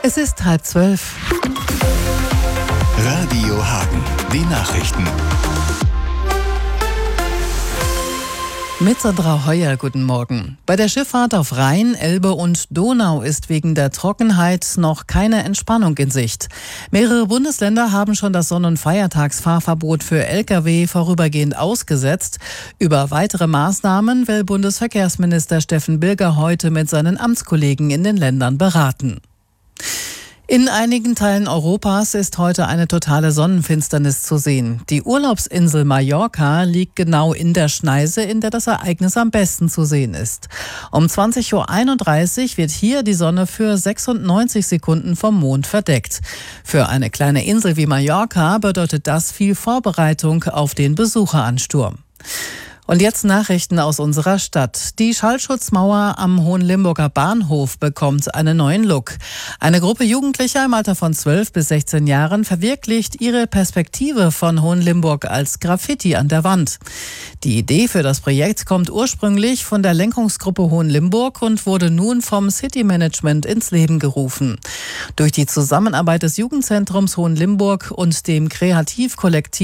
Es ist 11:30. Radio Hagen, die Nachrichten. Mit Sandra Heuer, guten Morgen. Bei der Schifffahrt auf Rhein, Elbe und Donau ist wegen der Trockenheit noch keine Entspannung in Sicht. Mehrere Bundesländer haben schon das Sonn- und Feiertagsfahrverbot für Lkw vorübergehend ausgesetzt. Über weitere Maßnahmen will Bundesverkehrsminister Steffen Bilger heute mit seinen Amtskollegen in den Ländern beraten. In einigen Teilen Europas ist heute eine totale Sonnenfinsternis zu sehen. Die Urlaubsinsel Mallorca liegt genau in der Schneise, in der das Ereignis am besten zu sehen ist. Um 20:31 Uhr wird hier die Sonne für 96 Sekunden vom Mond verdeckt. Für eine kleine Insel wie Mallorca bedeutet das viel Vorbereitung auf den Besucheransturm. Und jetzt Nachrichten aus unserer Stadt. Die Schallschutzmauer am Hohenlimburger Bahnhof bekommt einen neuen Look. Eine Gruppe Jugendlicher im Alter von 12 bis 16 Jahren verwirklicht ihre Perspektive von Hohenlimburg als Graffiti an der Wand. Die Idee für das Projekt kommt ursprünglich von der Lenkungsgruppe Hohenlimburg und wurde nun vom City Management ins Leben gerufen. Durch die Zusammenarbeit des Jugendzentrums Hohenlimburg und dem Kreativkollektiv